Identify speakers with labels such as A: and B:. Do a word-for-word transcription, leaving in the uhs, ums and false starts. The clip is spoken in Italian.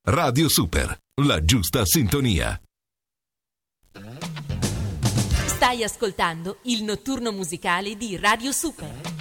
A: Radio Super, la giusta sintonia.
B: Stai ascoltando il notturno musicale di Radio Super.